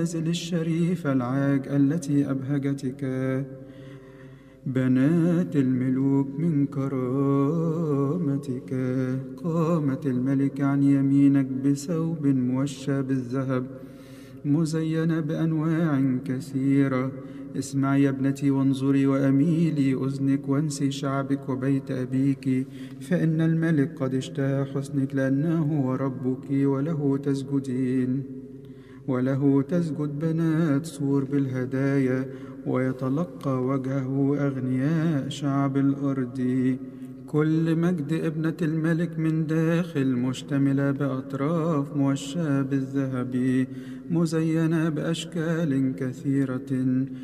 المنازل الشريفة العاج التي أبهجتك بنات الملوك من كرامتك. قامت الملكة عن يمينك بثوب موشى بالذهب مزينة بأنواع كثيرة. اسمعي يا ابنتي وانظري وأميلي أذنك وانسي شعبك وبيت أبيك، فإن الملك قد اشتهى حسنك لأنه هو ربك، وله تسجد بنات سور بالهدايا، ويتلقى وجهه أغنياء شعب الأرض. كل مجد ابنة الملك من داخل مشتملة بأطراف موشاة بالذهب مزينة بأشكال كثيرة.